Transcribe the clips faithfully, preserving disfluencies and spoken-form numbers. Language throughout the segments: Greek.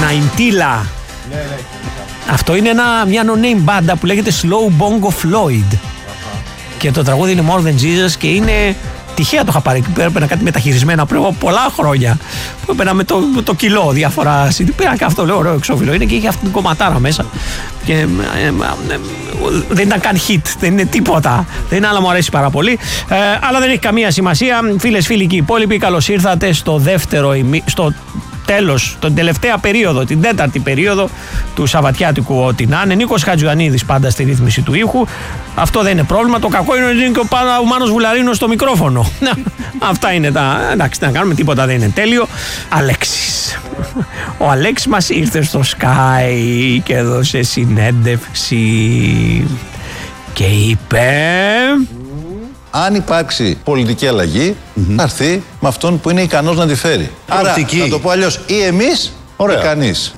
Ναϊντίλα. Ναι, ναι. Αυτό είναι ένα, μια no-name μπάντα που λέγεται Slow Bongo Floyd. Και το τραγούδι είναι More Than Jesus και είναι τυχαία το είχα πάρει. Έπαιρνα κάτι μεταχειρισμένα πριν από πολλά χρόνια. Που έπαιρνα με το, με το κιλό διάφορα. Πήρα και αυτό, λέω ωραίο εξώφυλλο. Είναι και είχε αυτή την κομματάρα μέσα. Και, ε, ε, ε, δεν ήταν καν hit, δεν είναι τίποτα. Δεν είναι, αλλά μου αρέσει πάρα πολύ. Ε, αλλά δεν έχει καμία σημασία. Φίλες, φίλοι και οι υπόλοιποι, καλώς ήρθατε στο δεύτερο ημί, στο τέλος, την τελευταία περίοδο, την τέταρτη περίοδο του Σαββατιάτικου ό,τι να είναι. Νίκος Χατζιωαννίδης πάντα στη ρύθμιση του ήχου. Αυτό δεν είναι πρόβλημα. Το κακό είναι ότι είναι και ο, ο Μάνος Βουλαρίνος στο μικρόφωνο. Αυτά είναι τα. Εντάξει, να κάνουμε, τίποτα δεν είναι τέλειο. Αλέξης. Ο Αλέξης μας ήρθε στο Sky και έδωσε συνέντευξη και είπε. Αν υπάρξει πολιτική αλλαγή, mm-hmm. θα έρθει με αυτόν που είναι ικανός να τη φέρει. Πολιτική. Άρα, να το πω αλλιώς, ή εμείς, ή κανείς.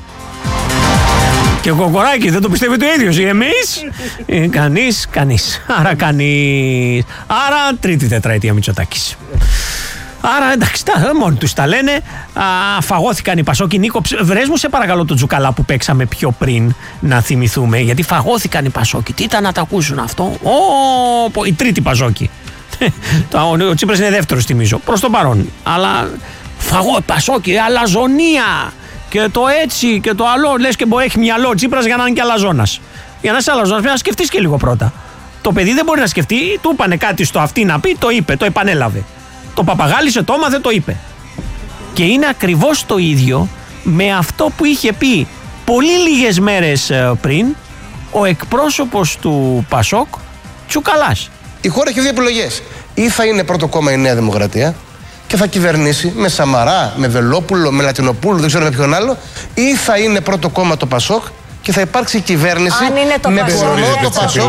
Και ο Κοκοράκης δεν το πιστεύει το ίδιο. Ή εμείς, ή κανείς, κανείς. Άρα κανείς. Άρα τρίτη τετραετία Μητσοτάκης. Άρα εντάξει, τα, μόνοι τους τα λένε. Α, φαγώθηκαν οι Πασόκοι. Νίκο, βρες μου σε παρακαλώ το Τζουκαλά που παίξαμε πιο πριν να θυμηθούμε. Γιατί φαγώθηκαν οι Πασόκοι. Τι ήταν να τα ακούσουν αυτό. Ω, η τρίτη Πασόκοι. Ο Τσίπρας είναι δεύτερος, θυμίζω. Προς το παρόν. Αλλά φαγώ, Πασόκοι, αλαζονία. Και το έτσι και το άλλο. Λες και μπορεί έχει μυαλό ο Τσίπρας για να είναι και αλαζόνας. Για να είσαι αλαζόνας πρέπει να σκεφτείς και λίγο πρώτα. Το παιδί δεν μπορεί να σκεφτεί. Του είπανε κάτι στο αυτί να πει, το είπε, το επανέλαβε. Το παπαγάλισε, το έμαθε, το είπε. Και είναι ακριβώς το ίδιο με αυτό που είχε πει πολύ λίγες μέρες πριν ο εκπρόσωπος του Πασόκ, Τσουκαλάς. Η χώρα έχει δύο επιλογές. Ή θα είναι πρώτο κόμμα η Νέα Δημοκρατία και θα κυβερνήσει με Σαμαρά, με Βελόπουλο, με Λατινοπούλου, δεν ξέρω με ποιον άλλο, ή θα είναι πρώτο κόμμα το Πασόκ και θα υπάρξει κυβέρνηση αν είναι το με Πασόκ, το Πασόκ.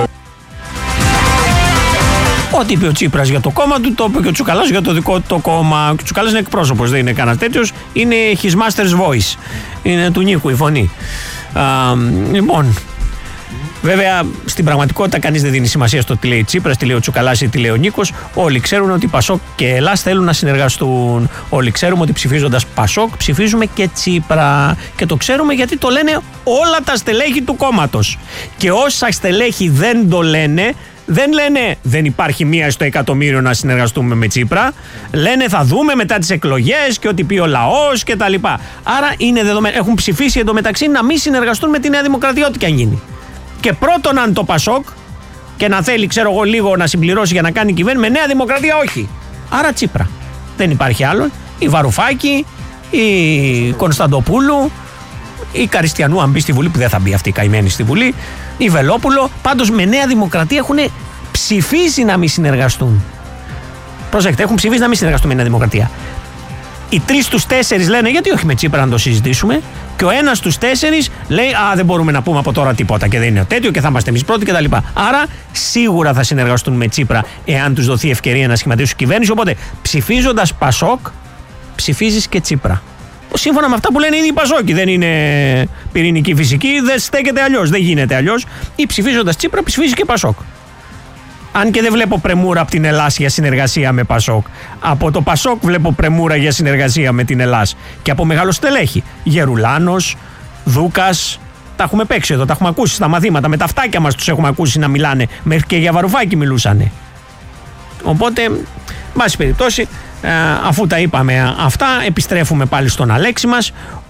Ό,τι είπε ο Τσίπρας για το κόμμα του, το είπε και ο Τσουκαλάς για το δικό του το κόμμα. Ο Τσουκαλάς είναι εκπρόσωπος, δεν είναι κανένας τέτοιος. Είναι his master's voice. Είναι του Νίκου η φωνή. Α, λοιπόν, βέβαια στην πραγματικότητα κανείς δεν δίνει σημασία στο τι λέει Τσίπρας, τι λέει ο Τσουκαλάς ή τι λέει ο Νίκος. Όλοι ξέρουν ότι Πασόκ και Ελλάς θέλουν να συνεργαστούν. Όλοι ξέρουμε ότι ψηφίζοντας Πασόκ ψηφίζουμε και Τσίπρα. Και το ξέρουμε γιατί το λένε όλα τα στελέχη του κόμματος. Και όσα στελέχη δεν το λένε, δεν λένε δεν υπάρχει μία στο εκατομμύριο να συνεργαστούμε με Τσίπρα. Λένε θα δούμε μετά τις εκλογές και ό,τι πει ο λαός και τα λοιπά. Άρα είναι δεδομένο. Έχουν ψηφίσει εντωμεταξύ να μην συνεργαστούν με τη Νέα Δημοκρατία, ό,τι και αν γίνει. Και πρώτον αν το Πασόκ και να θέλει, ξέρω εγώ, λίγο να συμπληρώσει για να κάνει κυβέρνηση, με Νέα Δημοκρατία όχι. Άρα Τσίπρα. Δεν υπάρχει άλλον. Η Βαρουφάκη, η Κωνσταντοπούλου, η Καριστιανού, αν μπει στη Βουλή, που δεν θα μπει αυτή η καημένη στη Βουλή, η Βελόπουλο. Πάντως με Νέα Δημοκρατία έχουν ψηφίσει να μην συνεργαστούν. Προσέξτε, έχουν ψηφίσει να μην συνεργαστούν με Νέα Δημοκρατία. Οι τρεις στους τέσσερις λένε γιατί όχι με Τσίπρα να το συζητήσουμε. Και ο ένας στους τέσσερις λέει α, δεν μπορούμε να πούμε από τώρα τίποτα και δεν είναι τέτοιο και θα είμαστε εμείς πρώτοι κτλ. Άρα σίγουρα θα συνεργαστούν με Τσίπρα εάν τους δοθεί ευκαιρία να σχηματίσουν κυβέρνηση. Οπότε ψηφίζοντας Πασόκ, ψηφίζεις και Τσίπρα. Σύμφωνα με αυτά που λένε ήδη οι Πασόκοι, δεν είναι πυρηνική φυσική, δεν στέκεται αλλιώς, δεν γίνεται αλλιώς. Ή ψηφίζοντας Τσίπρα, ψηφίζει και Πασόκ. Αν και δεν βλέπω πρεμούρα από την Ελλάς για συνεργασία με Πασόκ. Από το Πασόκ βλέπω πρεμούρα για συνεργασία με την Ελλάς. Και από μεγάλο στελέχη. Γερουλάνος, Δούκας. Τα έχουμε παίξει εδώ, τα έχουμε ακούσει στα μαθήματα. Με τα αυτάκια μας τους έχουμε ακούσει να μιλάνε. Μέχρι και για Βαρουφάκη μιλούσανε. Οπότε, βάση περιπτώσει, αφού τα είπαμε αυτά, επιστρέφουμε πάλι στον Αλέξη μας,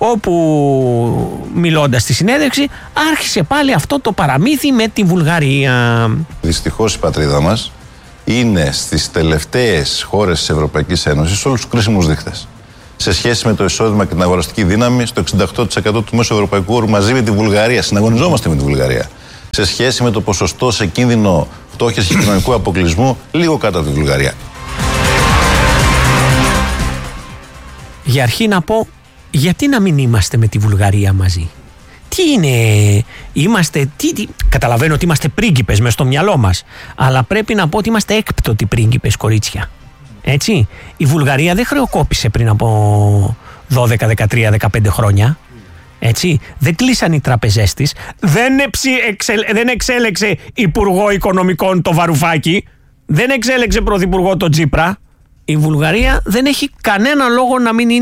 όπου μιλώντας στη συνέντευξη άρχισε πάλι αυτό το παραμύθι με τη Βουλγαρία. Δυστυχώς η πατρίδα μας είναι στις τελευταίες χώρες της Ευρωπαϊκής Ένωσης σε όλους τους κρίσιμους δείχτες. Σε σχέση με το εισόδημα και την αγοραστική δύναμη, στο εξήντα οκτώ τοις εκατό του μέσου ευρωπαϊκού όρου μαζί με τη Βουλγαρία. Συναγωνιζόμαστε με τη Βουλγαρία. Σε σχέση με το ποσοστό σε κίνδυνο φτώχειας και κοινωνικού αποκλεισμού, λίγο κάτω από τη Βουλγαρία. Για αρχή να πω, γιατί να μην είμαστε με τη Βουλγαρία μαζί. Τι είναι, είμαστε, τι, τι, καταλαβαίνω ότι είμαστε πρίγκιπες μες στο μυαλό μας, αλλά πρέπει να πω ότι είμαστε έκπτωτοι πρίγκιπες, κορίτσια. Έτσι, η Βουλγαρία δεν χρεοκόπησε πριν από δώδεκα, δεκατρία, δεκαπέντε χρόνια. Έτσι, δεν κλείσαν οι τραπεζές της, δεν, εψι, εξελ, δεν εξέλεξε υπουργό οικονομικών το Βαρουφάκη, δεν εξέλεξε πρωθυπουργό το Τσίπρα. Η Βουλγαρία δεν έχει κανένα λόγο να μην είναι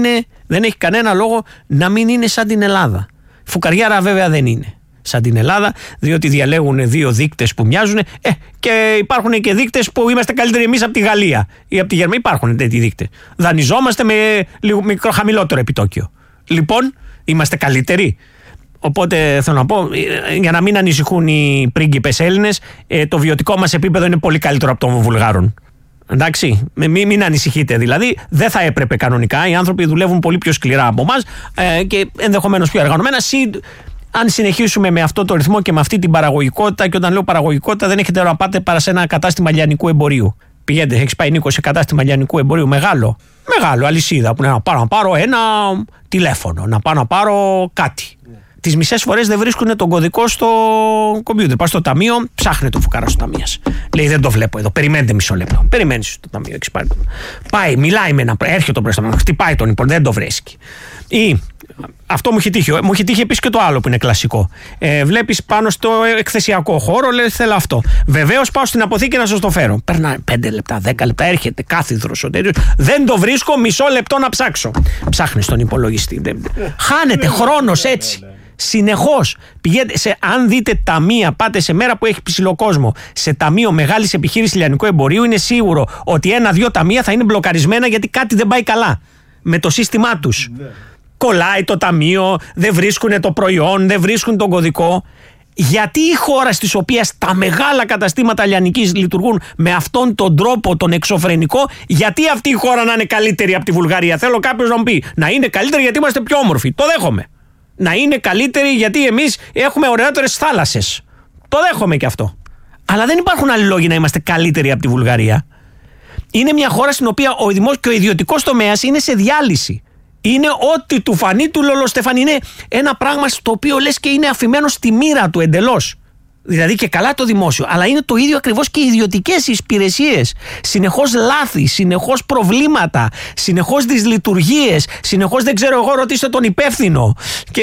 δεν έχει κανένα λόγο να μην είναι σαν την Ελλάδα. Φουκαριάρα βέβαια δεν είναι σαν την Ελλάδα, διότι διαλέγουν δύο δείκτες που μοιάζουν. Ε, και υπάρχουν και δείκτες που είμαστε καλύτεροι εμείς από τη Γαλλία ή από τη Γερμανία. Υπάρχουν τέτοιοι δείκτες. Δανειζόμαστε με λίγο μικρό χαμηλότερο επιτόκιο. Λοιπόν, είμαστε καλύτεροι. Οπότε θέλω να πω, για να μην ανησυχούν οι πρίγκιπες Έλληνες, το βιωτικό μας επίπεδο είναι πολύ καλύτερο από των Βουλγάρων. Εντάξει, μην, μην ανησυχείτε δηλαδή. Δεν θα έπρεπε κανονικά. Οι άνθρωποι δουλεύουν πολύ πιο σκληρά από εμάς ε, και ενδεχομένως πιο εργανωμένα. Συ, αν συνεχίσουμε με αυτό το ρυθμό και με αυτή την παραγωγικότητα, και όταν λέω παραγωγικότητα, δεν έχετε να πάτε παρά σε ένα κατάστημα λιανικού εμπορίου. Πηγαίνετε, έχει πάει Νίκο σε κατάστημα λιανικού εμπορίου μεγάλο. Μεγάλο, αλυσίδα. Που είναι να πάω να πάρω ένα τηλέφωνο, να πάω να πάρω κάτι. Yeah. Τις μισές φορές δεν βρίσκουν τον κωδικό στο κομπιούτερ. Πας στο ταμείο, ψάχνε το φουκαρά στο ταμείο. Λέει, δεν το βλέπω εδώ. Περιμένετε μισό λεπτό. Περιμένει στο ταμείο. Πάρει. Πάει, μιλάει με ένα. Έρχεται το προϊσταμένο. Χτυπάει τον υπόλοιπο. Δεν το βρίσκει. Ή αυτό μου έχει τύχει. Μου έχει τύχει επίσης και το άλλο που είναι κλασικό. Ε, Βλέπεις πάνω στο εκθεσιακό χώρο, λέει, θέλω αυτό. Βεβαίως πάω στην αποθήκη να σας το φέρω. Περνάει πέντε λεπτά, δέκα λεπτά, έρχεται κάθιδρος ο τέτοιος. Δεν το βρίσκω, μισό λεπτό να ψάξω. Ψάχνεις τον υπολογιστή. Χάνεται χρόνος έτσι. Συνεχώς. Πηγαίνετε σε, αν δείτε ταμεία, πάτε σε μέρα που έχει ψηλό κόσμο, σε ταμείο μεγάλης επιχείρησης λιανικού εμπορίου, είναι σίγουρο ότι ένα-δύο ταμεία θα είναι μπλοκαρισμένα γιατί κάτι δεν πάει καλά με το σύστημά τους. Ναι. Κολλάει το ταμείο, δεν βρίσκουν το προϊόν, δεν βρίσκουν τον κωδικό. Γιατί η χώρα στις οποίες τα μεγάλα καταστήματα λιανικής λειτουργούν με αυτόν τον τρόπο, τον εξωφρενικό, γιατί αυτή η χώρα να είναι καλύτερη από τη Βουλγαρία? Θέλω κάποιος να μου πει, να είναι καλύτερη γιατί είμαστε πιο όμορφοι. Το δέχομαι. Να είναι καλύτερη γιατί εμείς έχουμε ωραιότερες θάλασσες. Το δέχομαι και αυτό. Αλλά δεν υπάρχουν άλλοι λόγοι να είμαστε καλύτεροι από τη Βουλγαρία. Είναι μια χώρα στην οποία ο δημόσιος και ο ιδιωτικός τομέας είναι σε διάλυση. Είναι ό,τι του φανεί του λολοστεφανή. Είναι ένα πράγμα στο οποίο λες και είναι αφημένο στη μοίρα του εντελώς. Δηλαδή και καλά το δημόσιο, αλλά είναι το ίδιο ακριβώς και οι ιδιωτικές υπηρεσίες. Συνεχώς λάθη, συνεχώς προβλήματα, συνεχώς δυσλειτουργίες, συνεχώς δεν ξέρω εγώ, ρωτήστε τον υπεύθυνο. Και,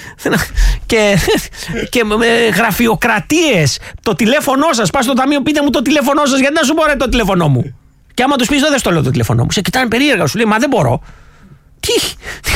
και, και γραφειοκρατίες. Το τηλέφωνό σας, πας στο ταμείο, πείτε μου το τηλέφωνό σας, γιατί να σου πω ρε το τηλέφωνό μου. Και άμα τους πεις δεν στο λέω το τηλέφωνό μου, σε κοιτάνε περίεργα, σου λέει μα δεν μπορώ. Τι.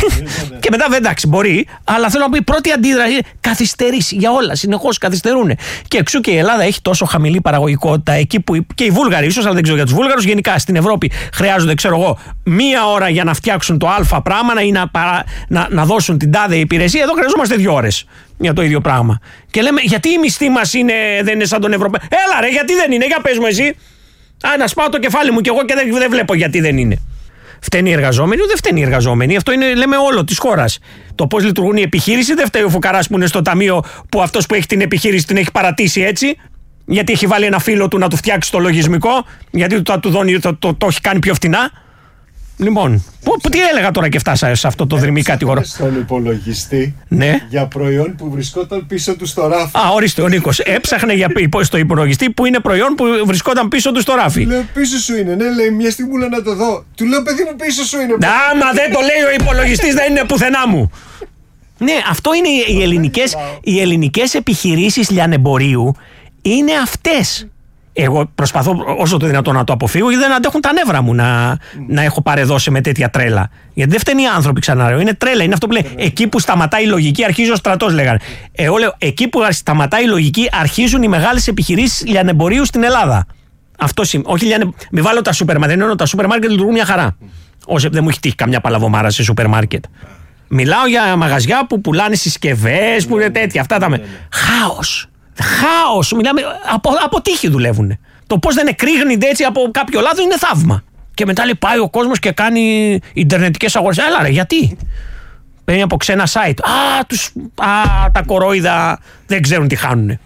Και μετά βέβαια εντάξει μπορεί, αλλά θέλω να πω η πρώτη αντίδραση καθυστερήσει για όλα, συνεχώς καθυστερούν. Και εξού και η Ελλάδα έχει τόσο χαμηλή παραγωγικότητα εκεί που και οι Βούλγαροι, ίσως, αλλά δεν ξέρω για τους Βούλγαρους, γενικά στην Ευρώπη χρειάζονται, ξέρω εγώ, μία ώρα για να φτιάξουν το α πράγμα ή να, παρα, να, να δώσουν την τάδε υπηρεσία. Εδώ χρειαζόμαστε δύο ώρες για το ίδιο πράγμα. Και λέμε, γιατί η μισθή μας είναι, δεν είναι σαν τον Ευρωπαίο? Έλα ρε, γιατί δεν είναι, για πες μου εσύ. Α, να σπάω το κεφάλι μου κι εγώ και δεν, δεν βλέπω γιατί δεν είναι. Φταίνει οι εργαζόμενοι, δεν φταίνει οι εργαζόμενοι. Αυτό είναι, λέμε, όλο τη χώρα. Το πώς λειτουργούν οι επιχείρησεις, δεν φταίει ο φουκαράς που είναι στο ταμείο, που αυτός που έχει την επιχείρηση την έχει παρατήσει έτσι, γιατί έχει βάλει ένα φίλο του να του φτιάξει το λογισμικό, γιατί το, το, το, το, το, το έχει κάνει πιο φτηνά. Λοιπόν, που, που, τι έλεγα τώρα και φτάσα σε αυτό το δρυμή κατηγορό. Στον υπολογιστή, ναι, για προϊόν που βρισκόταν πίσω του στο ράφι. Α, ορίστε, ο Νίκος έψαχνε για, στο υπολογιστή που είναι προϊόν που βρισκόταν πίσω του στο ράφι. Λέω πίσω σου είναι, ναι, λέει μια στιγμή μου λέει να το δω. Του λέω παιδί μου πίσω σου είναι. Άμα δεν το λέει ο υπολογιστής δεν είναι πουθενά μου. Ναι, αυτό είναι οι ελληνικές, οι ελληνικές επιχειρήσεις λιανεμπορίου είναι αυτές. Εγώ προσπαθώ όσο το δυνατόν να το αποφύγω, γιατί δεν αντέχουν τα νεύρα μου να, mm. να έχω παρεδώσει με τέτοια τρέλα. Γιατί δεν φταίνει οι άνθρωποι, ξανά. Είναι τρέλα. Είναι αυτό που λέει. Εκεί που σταματάει η λογική, αρχίζει ο στρατός, λέγανε. Εγώ λέω, εκεί που σταματάει η λογική, αρχίζουν οι μεγάλες επιχειρήσεις λιανεμπορίου στην Ελλάδα. Αυτό σημαίνει. Όχι, λιανε... μην βάλω τα σούπερ μάρκετ. Δεν εννοώ, τα σούπερ μάρκετ λειτουργούν μια χαρά. Mm. Όσο δεν μου έχει τύχει καμιά παλαβομάρα σε σούπερ μάρκετ. Μιλάω για μαγαζιά που πουλάνε συσκευές, που είναι τέτοια. Αυτά τα. Χάος. Χάος, μιλάμε, από, από τύχη δουλεύουν. Το πώς δεν εκρήγνεται έτσι από κάποιο λάθος είναι θαύμα. Και μετά λέει πάει ο κόσμος και κάνει ιντερνετικές αγορές. Έλα ρε, γιατί? Παίρνει από ξένα site. Α, τους, α, τα κορόιδα δεν ξέρουν τι χάνουνε.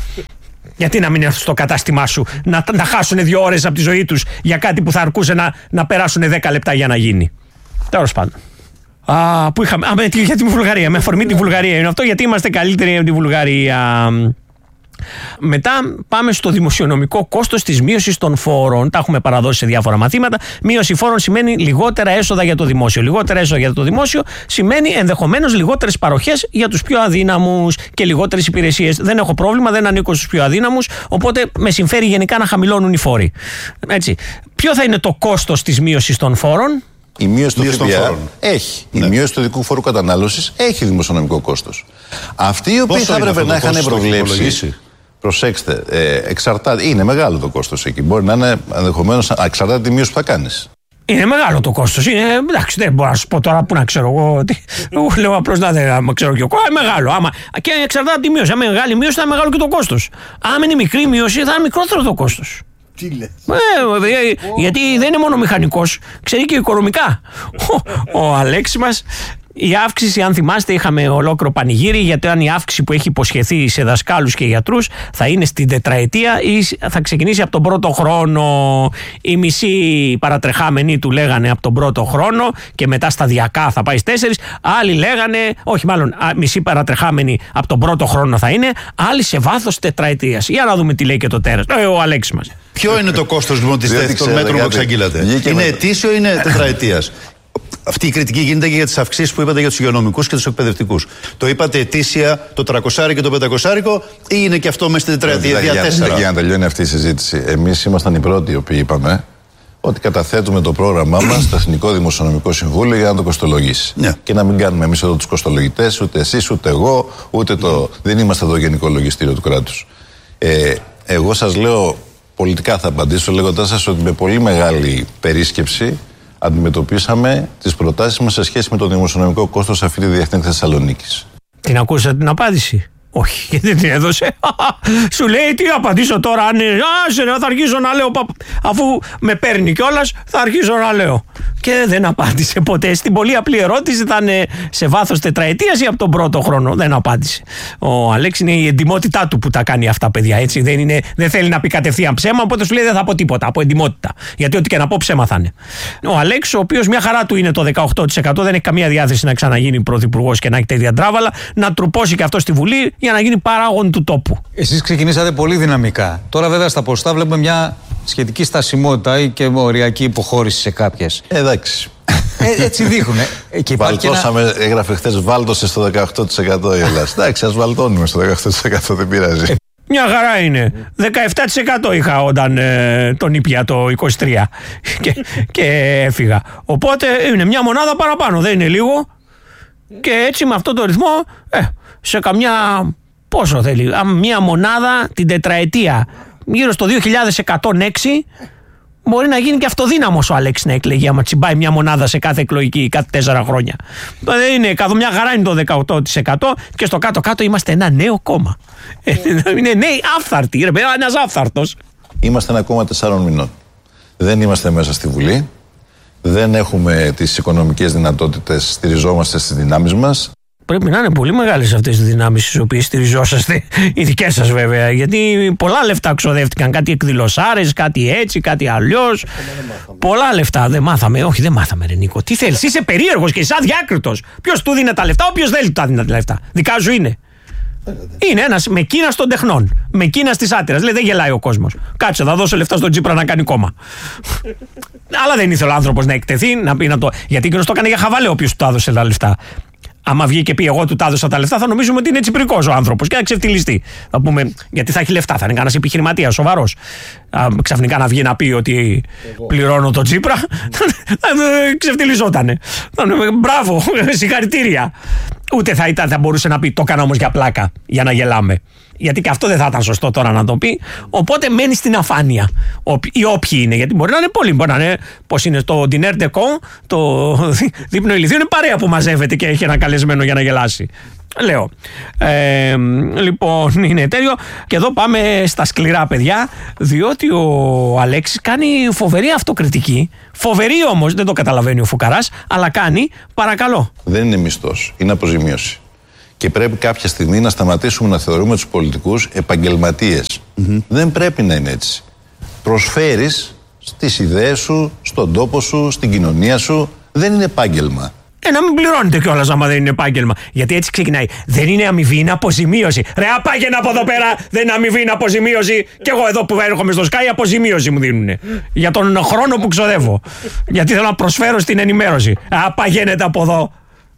Γιατί να μην έρθουν στο κατάστημά σου να, να χάσουν δύο ώρες από τη ζωή τους για κάτι που θα αρκούσε να, να περάσουν δέκα λεπτά για να γίνει. Τέλος πάντων. Α, που είχαμε, α, για τη Βουλγαρία. Με αφορμή τη Βουλγαρία είναι αυτό, γιατί είμαστε καλύτεροι από τη Βουλγαρία. Μετά πάμε στο δημοσιονομικό κόστος της μείωσης των φόρων. Τα έχουμε παραδώσει σε διάφορα μαθήματα. Μείωση φόρων σημαίνει λιγότερα έσοδα για το δημόσιο. Λιγότερα έσοδα για το δημόσιο σημαίνει ενδεχομένως λιγότερες παροχές για τους πιο αδύναμους και λιγότερες υπηρεσίες. Δεν έχω πρόβλημα, δεν ανήκω στους πιο αδύναμους, οπότε με συμφέρει γενικά να χαμηλώνουν οι φόροι. Έτσι. Ποιο θα είναι το κόστος της μείωσης των φόρων? Η μείωση του ΦΠΑ έχει. Ναι. Η μείωση του ειδικού φόρου κατανάλωσης έχει δημοσιονομικό κόστος. Αυτοί οι οποίοι θα έπρεπε να είχαν προβλέψει. Προσέξτε, ε, εξαρτάται. Είναι μεγάλο το κόστος εκεί. Μπορεί να είναι ενδεχομένως εξαρτάται τη μείωση που θα κάνεις. Είναι μεγάλο το κόστος. Είναι, εντάξει, δεν μπορώ να σου πω τώρα που να ξέρω εγώ. Τι, εγώ λέω απλώς να δεν ξέρω και εγώ. Είναι μεγάλο. Άμα, και εξαρτάται από τη μείωση. Αν είναι μεγάλη μείωση, θα είναι μεγάλο και το κόστος. Αν είναι μικρή μείωση, θα είναι μικρότερο το κόστος. Τι λες. Ε, γιατί δεν είναι μόνο μηχανικός, ξέρει και οικονομικά. Ο, ο Αλέξης μας. Η αύξηση, αν θυμάστε, είχαμε ολόκληρο πανηγύρι γιατί αν η αύξηση που έχει υποσχεθεί σε δασκάλους και γιατρούς θα είναι στην τετραετία ή θα ξεκινήσει από τον πρώτο χρόνο. Οι μισοί παρατρεχάμενοι του λέγανε από τον πρώτο χρόνο και μετά σταδιακά θα πάει στις τέσσερις. Άλλοι λέγανε, όχι μάλλον μισοί παρατρεχάμενοι από τον πρώτο χρόνο θα είναι, άλλοι σε βάθος τετραετίας. Για να δούμε τι λέει και το τέρας. Ε, ο Αλέξης μας. Ποιο είναι το κόστος λοιπόν της των μέτρων που εξαγγείλατε? Είναι ετήσιο ή είναι τετραετίας? Αυτή η κριτική γίνεται και για τις αυξήσεις που είπατε για τους υγειονομικούς και τους εκπαιδευτικούς. Το είπατε ετήσια το τριακόσια και το πεντακόσια ή είναι και αυτό μέσα στην τετραετία? Για να τελειώνει αυτή η συζήτηση, εμείς ήμασταν οι πρώτοι οι οποίοι είπαμε ότι καταθέτουμε το πρόγραμμά μας στο Εθνικό Δημοσιονομικό Συμβούλιο για να το κοστολογήσει. Ναι. Και να μην κάνουμε εμείς εδώ τους κοστολογητές, ούτε εσείς, ούτε εγώ, ούτε το. Δεν είμαστε εδώ Γενικό Λογιστήριο του κράτους. Ε, εγώ σας λέω, πολιτικά θα απαντήσω λέγοντάς σας ότι με πολύ μεγάλη περίσκεψη αντιμετωπίσαμε τις προτάσεις μας σε σχέση με το δημοσιονομικό κόστος αυτή τη διεθνή Θεσσαλονίκης. Την ακούσατε την απάντηση? Όχι, γιατί δεν την έδωσε. Σου λέει τι απαντήσω τώρα, αν είναι. Α, θα αρχίσω να λέω. Αφού με παίρνει κιόλας, θα αρχίσω να λέω. Και δεν απάντησε ποτέ. Στην πολύ απλή ερώτηση, ήταν σε βάθος τετραετίας ή από τον πρώτο χρόνο. Δεν απάντησε. Ο Αλέξης είναι η εντιμότητά του που τα κάνει αυτά, παιδιά. Έτσι. Δεν, είναι, δεν θέλει να πει κατευθείαν ψέμα, οπότε σου λέει δεν θα πω τίποτα. Από εντιμότητα. Γιατί ό,τι και να πω ψέμα θα είναι. Ο Αλέξης, ο οποίος μια χαρά του είναι το δεκαοκτώ τοις εκατό, δεν έχει καμία διάθεση να ξαναγίνει πρωθυπουργός και να έχει τέτοια τράβαλα, να τρουπώσει και αυτό στη Βουλή για να γίνει παράγον του τόπου. Εσείς ξεκινήσατε πολύ δυναμικά. Τώρα, βέβαια, στα ποστά βλέπουμε μια σχετική στασιμότητα ή και οριακή υποχώρηση σε κάποιες. Εντάξει. Ε, έτσι δείχνουν. Ε, Βαλτώσαμε, ένα... έγραφε χθες, βάλτωσε στο δεκαοκτώ τοις εκατό η Ελλάδα. Εντάξει, ας βαλτώνουμε στο δεκαοκτώ τοις εκατό, δεν πειράζει. Ε, μια χαρά είναι. δεκαεπτά τοις εκατό είχα όταν ε, τον ήπια το είκοσι τρία και, και έφυγα. Οπότε είναι μια μονάδα παραπάνω, δεν είναι λίγο. Και έτσι με αυτό το ρυθμό, ε, σε καμιά. Πόσο θέλει, μια μονάδα την τετραετία, γύρω στο δύο χιλιάδες εκατόν έξι, μπορεί να γίνει και αυτοδύναμος ο Αλέξης να εκλεγεί, άμα τσιμπάει μια μονάδα σε κάθε εκλογική, κάθε τέσσερα χρόνια. Δεν είναι, καθώ μια χαρά είναι το δεκαοκτώ τοις εκατό και στο κάτω-κάτω είμαστε ένα νέο κόμμα. Είναι νέοι άφθαρτοι, ρε παιδιά, ένας άφθαρτος. Είμαστε ένα κόμμα τεσσάρων μηνών. Δεν είμαστε μέσα στη Βουλή, δεν έχουμε τις οικονομικές δυνατότητες, στηριζόμαστε στις δυνάμεις μας. Πρέπει να είναι πολύ μεγάλες αυτές τις δυνάμεις στις οποίες στηριζόσαστε, οι δικές σας βέβαια, γιατί πολλά λεφτά ξοδεύτηκαν, κάτι εκδηλωσάρες, κάτι έτσι, κάτι αλλιώς. Πολλά λεφτά δεν μάθαμε, όχι δεν μάθαμε ρε Νίκο. Τι θέλεις, είσαι περίεργος και είσαι αδιάκριτος. Ποιος του δίνει τα λεφτά, όποιος δεν του τα δίνει τα λεφτά. Δικά σου είναι. Είναι ένας με κίνας των τεχνών, με κίνας της άτυρας. Λέει δεν γελάει ο κόσμος. Κάτσε, θα δώσω λεφτά στον Τσίπρα να κάνει κόμμα. Αλλά δεν ήθελε ο άνθρωπος να εκτεθεί, να πει να το. Γιατί εκείνος το έκανε για χαβάλε, όποιος του τα έδωσε τα λεφτά. Άμα βγει και πει εγώ του τα έδωσα τα λεφτά, θα νομίζουμε ότι είναι τσιπρικός ο άνθρωπος και να ξεφτυλιστεί. Θα πούμε, γιατί θα έχει λεφτά, θα είναι κανένας επιχειρηματίας σοβαρός. Α, ξαφνικά να βγει να πει ότι εγώ πληρώνω τον Τσίπρα, θα ξεφτυλιζότανε. Μπράβο, συγχαρητήρια. Ούτε θα, ήταν, θα μπορούσε να πει το έκανα όμως για πλάκα, για να γελάμε. Γιατί και αυτό δεν θα ήταν σωστό τώρα να το πει. Οπότε μένει στην αφάνεια. Οι όποιοι είναι. Γιατί μπορεί να είναι πολλοί. Μπορεί να είναι. Πώς είναι το Diner de Con, το δείπνο ηλιθείο. Είναι παρέα που μαζεύεται και έχει ένα καλεσμένο για να γελάσει. Λέω. Ε, λοιπόν, είναι τέλειο. Και εδώ πάμε στα σκληρά, παιδιά. Διότι ο Αλέξης κάνει φοβερή αυτοκριτική. Φοβερή όμως, δεν το καταλαβαίνει ο Φουκαράς, αλλά κάνει, παρακαλώ. Δεν είναι μισθός, είναι αποζημίωση. Και πρέπει κάποια στιγμή να σταματήσουμε να θεωρούμε τους πολιτικούς επαγγελματίες. Mm-hmm. Δεν πρέπει να είναι έτσι. Προσφέρεις στις ιδέες σου, στον τόπο σου, στην κοινωνία σου. Δεν είναι επάγγελμα. Ε, να μην πληρώνετε κιόλας άμα δεν είναι επάγγελμα. Γιατί έτσι ξεκινάει. Δεν είναι αμοιβή, είναι αποζημίωση. Ρε, απάγαινε από εδώ πέρα. Δεν είναι αμοιβή, είναι αποζημίωση. Κι εγώ εδώ που έρχομαι στο Sky, αποζημίωση μου δίνουνε. Για τον χρόνο που ξοδεύω. Γιατί θέλω να προσφέρω στην ενημέρωση. Απάγαινετε από εδώ.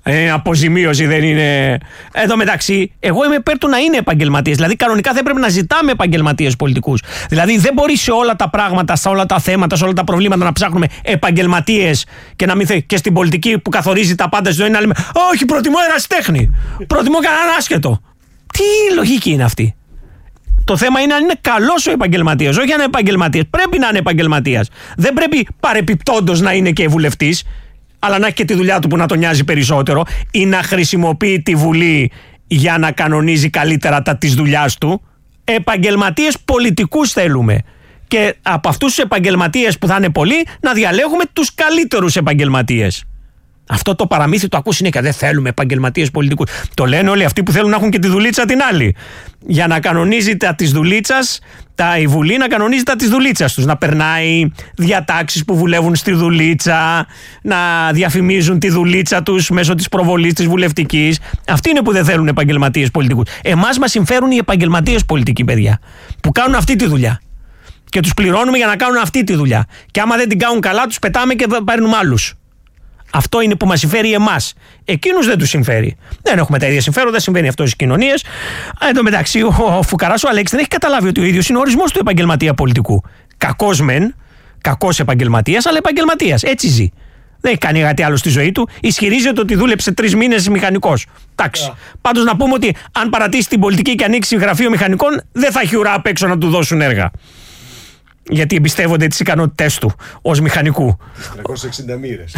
Ε, αποζημίωση δεν είναι. Εδώ μεταξύ, εγώ είμαι υπέρ του να είναι επαγγελματίες. Δηλαδή, κανονικά θα έπρεπε να ζητάμε επαγγελματίες πολιτικούς. Δηλαδή, δεν μπορεί σε όλα τα πράγματα, σε όλα τα θέματα, σε όλα τα προβλήματα να ψάχνουμε επαγγελματίες και να μην θε... και στην πολιτική που καθορίζει τα πάντα στη ζωή να λέμε όχι, προτιμώ ερασιτέχνη. Προτιμώ κανέναν άσχετο. Τι λογική είναι αυτή? Το θέμα είναι αν είναι καλός ο επαγγελματίας, όχι αν είναι επαγγελματίας. Πρέπει να είναι επαγγελματίας. Δεν πρέπει παρεπιπτόντως να είναι και βουλευτής, αλλά να έχει και τη δουλειά του που να τον νοιάζει περισσότερο, ή να χρησιμοποιεί τη Βουλή για να κανονίζει καλύτερα τα της δουλειάς του. Επαγγελματίες πολιτικούς θέλουμε. Και από αυτούς τους επαγγελματίες που θα είναι πολλοί, να διαλέγουμε τους καλύτερους επαγγελματίες. Αυτό το παραμύθι το ακούς συνέχεια. Δεν θέλουμε επαγγελματίες πολιτικούς. Το λένε όλοι αυτοί που θέλουν να έχουν και τη δουλίτσα την άλλη. Για να κανονίζει τα της δουλίτσας, τα, η Βουλή να κανονίζει τα της δουλίτσας τους. Να περνάει διατάξεις που βουλεύουν στη δουλίτσα, να διαφημίζουν τη δουλίτσα τους μέσω της προβολής της βουλευτικής. Αυτοί είναι που δεν θέλουν επαγγελματίες πολιτικούς. Εμάς μας συμφέρουν οι επαγγελματίες πολιτικοί, παιδιά, που κάνουν αυτή τη δουλειά. Και τους πληρώνουμε για να κάνουν αυτή τη δουλειά. Και άμα δεν την κάνουν καλά, τους πετάμε και παίρνουμε άλλους. Αυτό είναι που μας συμφέρει εμάς. Εκείνους δεν τους συμφέρει. Δεν έχουμε τα ίδια συμφέροντα, συμβαίνει αυτό στις κοινωνίες. Εν τω μεταξύ, ο, ο Φουκαράς ο Αλέξης δεν έχει καταλάβει ότι ο ίδιος είναι ο ορισμός του επαγγελματία πολιτικού. Κακός μεν, κακός επαγγελματίας, αλλά επαγγελματίας. Έτσι ζει. Δεν έχει κάνει κάτι άλλο στη ζωή του. Ισχυρίζεται ότι δούλεψε τρεις μήνες μηχανικός. Εντάξει. Yeah. Πάντως να πούμε ότι αν παρατήσει την πολιτική και ανοίξει γραφείο μηχανικών, δεν θα έχει ουρά απ' έξω να του δώσουν έργα. Γιατί εμπιστεύονται τις ικανότητές του ως μηχανικού. τριακόσιες εξήντα μοίρες.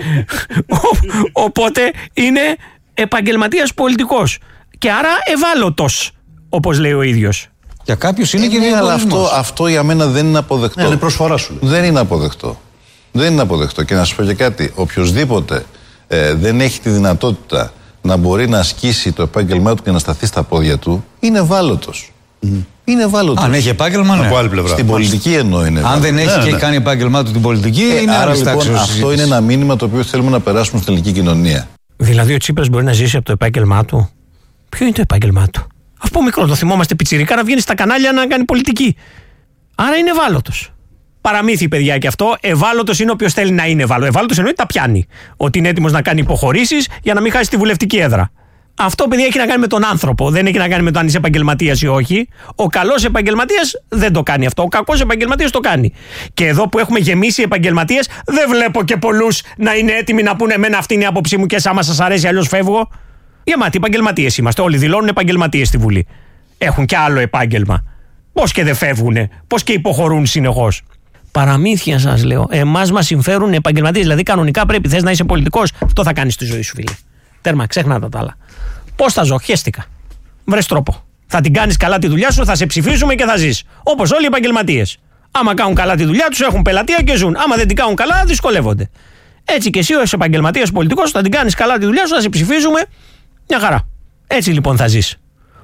Οπότε είναι επαγγελματίας πολιτικός. Και άρα ευάλωτος, όπως λέει ο ίδιος. Για κάποιους είναι ε, και ναι, αλλά αυτό, αυτό για μένα δεν είναι αποδεκτό. Ναι, είναι προσφορά σου. Δεν είναι αποδεκτό. Δεν είναι αποδεκτό. Και να σας πω και κάτι. Οποιοςδήποτε ε, δεν έχει τη δυνατότητα να μπορεί να ασκήσει το επάγγελμά του και να σταθεί στα πόδια του, είναι ευάλωτος. Mm. Είναι ευάλωτος. Αν έχει επάγγελμα, ναι. Από άλλη πλευρά. Στην πολιτική εννοώ είναι. Αν δεν έχει ναι, και ναι. κάνει επάγγελμά του την πολιτική, ε, είναι άρα άλλη τάξη. Λοιπόν, αυτό είναι ένα μήνυμα το οποίο θέλουμε να περάσουμε στην ελληνική κοινωνία. Δηλαδή, ο Τσίπρας μπορεί να ζήσει από το επάγγελμά του. Ποιο είναι το επάγγελμά του? Αυτό μικρό το θυμόμαστε πιτσιρικά να βγαίνει στα κανάλια να κάνει πολιτική. Άρα είναι ευάλωτος. Παραμύθι, παιδιά, και αυτό. Ευάλωτος είναι όποιος θέλει να είναι ευάλωτος. Ευάλωτος εννοεί τα πιάνει. Ότι είναι έτοιμος να κάνει υποχωρήσεις για να μην χάσει τη βουλευτική έδρα. Αυτό, παιδιά, έχει να κάνει με τον άνθρωπο. Δεν έχει να κάνει με το αν είσαι επαγγελματίας ή όχι. Ο καλός επαγγελματίας δεν το κάνει αυτό. Ο κακός επαγγελματίας το κάνει. Και εδώ που έχουμε γεμίσει επαγγελματίες, δεν βλέπω και πολλούς να είναι έτοιμοι να πούνε: εμένα αυτή είναι η άποψή μου και εσά μας σας αρέσει, αλλιώς φεύγω. Γεμάτοι επαγγελματίες είμαστε. Όλοι δηλώνουν επαγγελματίες στη Βουλή. Έχουν και άλλο επάγγελμα. Πώς και δεν φεύγουνε, πώς και υποχωρούν συνεχώς. Παραμύθια σας λέω. Εμάς μας συμφέρουν επαγγελματίες. Δηλαδή, κανονικά πρέπει, θες να είσαι πολιτικός, αυτό θα κάνεις στη ζωή σου, φίλε. Τέρμα, ξέχνα τα άλλα. Πώς θα ζω, χέστηκα. Βρες τρόπο. Θα την κάνεις καλά τη δουλειά σου, θα σε ψηφίσουμε και θα ζεις. Όπως όλοι οι επαγγελματίες. Άμα κάνουν καλά τη δουλειά τους, έχουν πελατεία και ζουν. Άμα δεν την κάνουν καλά, δυσκολεύονται. Έτσι και εσύ, ως επαγγελματίας πολιτικός, θα την κάνεις καλά τη δουλειά σου, θα σε ψηφίζουμε. Μια χαρά. Έτσι λοιπόν θα ζεις.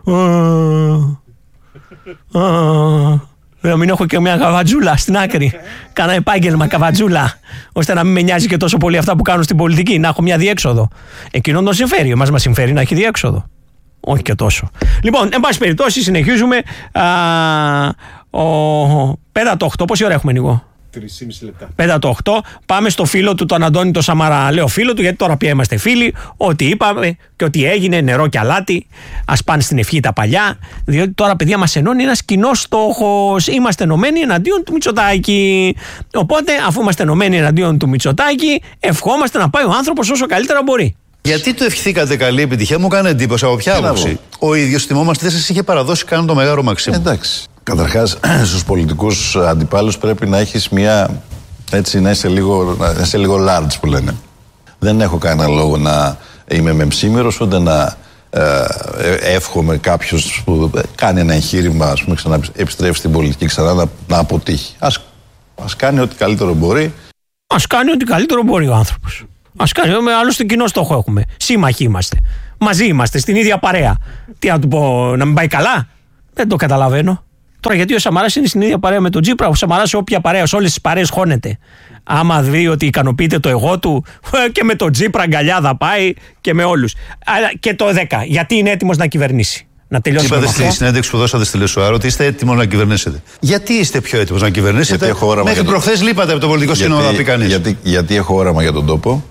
Να μην έχω και μια καβατζούλα στην άκρη. Κάνα επάγγελμα καβατζούλα. Ώστε να μην με νοιάζει και τόσο πολύ αυτά που κάνουν στην πολιτική. Να έχω μια διέξοδο. Εκείνον τον συμφέρει. Εμάς μας συμφέρει να έχει διέξοδο. Όχι και τόσο. Λοιπόν, εν πάση περιπτώσει, συνεχίζουμε. Α, ο... Πέτα το οκτώ, πόση ώρα έχουμε, Νικό? τρία και μισό λεπτά. Πέτα το οκτώ, πάμε στο φίλο του, τον Αντώνη το Σαμαρά. Λέω φίλο του, γιατί τώρα πια είμαστε φίλοι. Ό,τι είπαμε και ό,τι έγινε, νερό και αλάτι. Ας πάνε στην ευχή τα παλιά. Διότι τώρα, παιδιά, μας ενώνει ένας κοινός στόχος. Είμαστε ενωμένοι εναντίον του Μητσοτάκη. Οπότε, αφού είμαστε ενωμένοι εναντίον του Μητσοτάκη, ευχόμαστε να πάει ο άνθρωπος όσο καλύτερα μπορεί. Γιατί του ευχηθήκατε καλή επιτυχία, μου κάνει εντύπωση. Από ποια άποψη? Ο ίδιος θυμόμαστε, δεν σας είχε παραδώσει καν το Μεγάλο Μαξίμου. Εντάξει. Καταρχάς, στους πολιτικούς αντιπάλους πρέπει να έχεις μια. Έτσι, να είσαι λίγο, να είσαι λίγο large που λένε. Δεν έχω κανένα λόγο να είμαι μεμψίμερος, ούτε να ε, εύχομαι κάποιος που κάνει ένα εγχείρημα, ας πούμε, ξανά επιστρέφει στην πολιτική ξανά να, να αποτύχει. Ας, ας κάνει ό,τι καλύτερο μπορεί. Ας κάνει ό,τι καλύτερο μπορεί ο άνθρωπος. Ας κάνει, άλλωστε κοινό στόχο έχουμε. Σύμμαχοι είμαστε. Μαζί είμαστε, στην ίδια παρέα. Τι να του πω, να μην πάει καλά? Δεν το καταλαβαίνω. Τώρα, γιατί ο Σαμαράς είναι στην ίδια παρέα με τον Τσίπρα, ο Σαμαράς σε όποια παρέα, σε όλες τις παρέες χώνεται. Άμα δει ότι ικανοποιείται το εγώ του, και με τον Τσίπρα αγκαλιά θα πάει και με όλους. Αλλά και το δέκα, γιατί είναι έτοιμος να κυβερνήσει. Να τελειώσουμε. Είπατε στη συνέντευξη που δώσατε στη Λεσουάρο ότι είστε έτοιμος να κυβερνήσετε. Γιατί είστε πιο έτοιμος να κυβερνήσετε? Μέχρι προχθές λείπατε από το πολιτικό σύνομα, να πει κανείς. Γιατί, γιατί έχω όραμα για τον τόπο.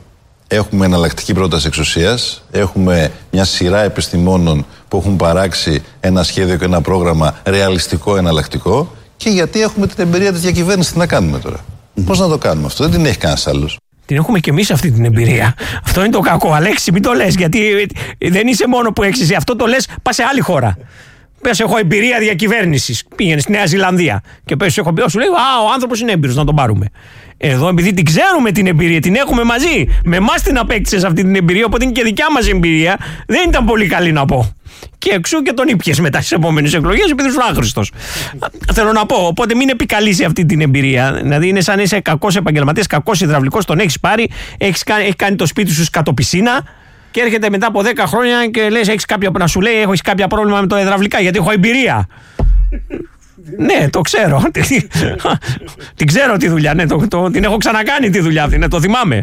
Έχουμε εναλλακτική πρόταση εξουσίας. Έχουμε μια σειρά επιστημόνων που έχουν παράξει ένα σχέδιο και ένα πρόγραμμα ρεαλιστικό, εναλλακτικό. Και γιατί έχουμε την εμπειρία της διακυβέρνησης, τι να κάνουμε τώρα. Mm-hmm. Πώς να το κάνουμε αυτό, δεν την έχει κανένας άλλος. Την έχουμε και εμείς αυτή την εμπειρία. Αυτό είναι το κακό. Αλέξη, μην το λες, γιατί δεν είσαι μόνο που έχεις. Αυτό το λες, πας σε άλλη χώρα. Πες, έχω εμπειρία διακυβέρνησης. Πήγαινε στη Νέα Ζηλανδία και πες, έχω εμπειρία. Σου λέει, α, ο άνθρωπος είναι έμπειρος, να τον πάρουμε. Εδώ, επειδή την ξέρουμε την εμπειρία, την έχουμε μαζί. Με εμάς την απέκτησες αυτή την εμπειρία, οπότε είναι και δικιά μας εμπειρία. Δεν ήταν πολύ καλή να πω. Και εξού και τον ήπιες μετά στις επόμενες εκλογές, επειδή ήσουν άχρηστος. Θέλω να πω, οπότε μην επικαλείσαι αυτή την εμπειρία. Δηλαδή, είναι σαν να είσαι κακός επαγγελματίας, κακός υδραυλικός, τον έχεις πάρει, έχεις κάνει, έχει κάνει το σπίτι σου σκατοπισίνα. Και έρχεται μετά από δέκα χρόνια και λες, έχεις κάποια, να σου λέει, έχεις κάποια πρόβλημα με το υδραυλικά, γιατί έχω εμπειρία. Ναι, το ξέρω. Την ξέρω τη δουλειά. Ναι, το, το, την έχω ξανακάνει τη δουλειά αυτή. Ναι, το θυμάμαι.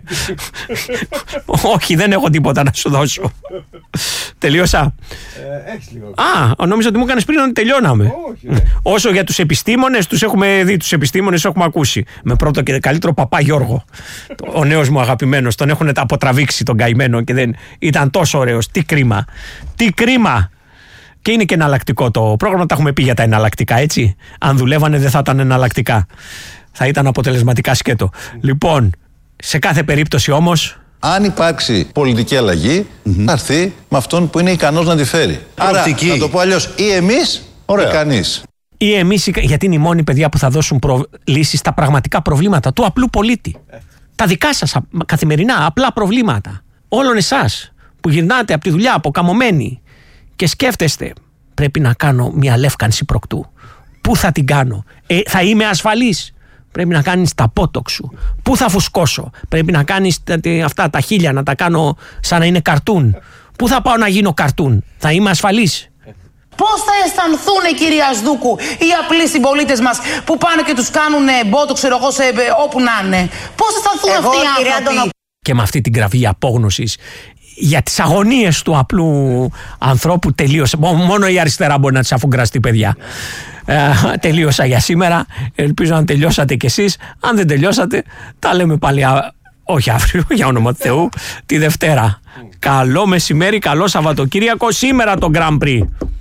Όχι, δεν έχω τίποτα να σου δώσω. Τελείωσα. Ε, έχεις λίγο. Α, νόμιζα ότι μου έκανες πριν ότι τελειώναμε. Όχι, ναι. Όσο για τους επιστήμονες, τους έχουμε δει, τους επιστήμονες έχουμε ακούσει. Με πρώτο και καλύτερο Παπά Γιώργο. Ο νέος μου αγαπημένος. Τον έχουν αποτραβήξει τον καημένο και δεν ήταν τόσο ωραίος. Τι κρίμα. Τι κρίμα. Και είναι και εναλλακτικό το πρόγραμμα, τα έχουμε πει για τα εναλλακτικά, έτσι. Αν δουλεύανε δεν θα ήταν εναλλακτικά. Θα ήταν αποτελεσματικά σκέτο. Mm. Λοιπόν, σε κάθε περίπτωση όμως. Αν υπάρξει πολιτική αλλαγή, mm-hmm. θα έρθει με αυτόν που είναι ικανός να τη φέρει. Άρα, να το πω αλλιώς, ή εμείς ή κανείς. Ή εμείς, γιατί είναι οι μόνοι παιδιά που θα δώσουν προ... λύσεις στα πραγματικά προβλήματα του απλού πολίτη. Mm. Τα δικά σας καθημερινά απλά προβλήματα. Όλων εσάς που γυρνάτε από τη δουλειά αποκαμωμένοι. Και σκέφτεστε, πρέπει να κάνω μια λεύκανση προκτού. Πού θα την κάνω, ε, θα είμαι ασφαλής. Πρέπει να κάνεις τα πότοξ σου. Πού θα φουσκώσω, πρέπει να κάνεις τα, αυτά τα χίλια να τα κάνω σαν να είναι καρτούν. Πού θα πάω να γίνω καρτούν, θα είμαι ασφαλής. Πώς θα αισθανθούν, κυρία Σδούκου, οι απλοί συμπολίτες μας που πάνε και τους κάνουν μπότοξ, ξέρω εγώ, σε, όπου να είναι. Πώς θα αισθανθούν αυτοί οι άνθρωποι. Και με αυτή την κραυγή απόγνωσης για τις αγωνίες του απλού ανθρώπου τελείωσε. Μόνο η αριστερά μπορεί να τις αφουγκραστεί, παιδιά. Ε, τελείωσα για σήμερα. Ελπίζω να τελειώσατε κι εσείς. Αν δεν τελειώσατε, τα λέμε πάλι α... όχι αύριο, για όνομα του Θεού, τη Δευτέρα. Καλό μεσημέρι, καλό Σαββατοκύριακο. Σήμερα το Grand Prix.